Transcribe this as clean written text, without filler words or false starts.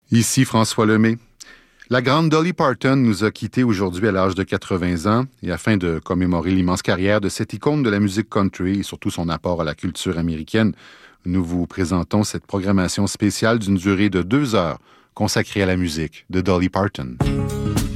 Ici François Lemay. La grande Dolly Parton nous a quittés aujourd'hui à l'âge de 80 ans et afin de commémorer l'immense carrière de cette icône de la musique country et surtout son apport à la culture américaine, nous vous présentons cette programmation spéciale d'une durée de 2 heures consacrée à la musique de Dolly Parton.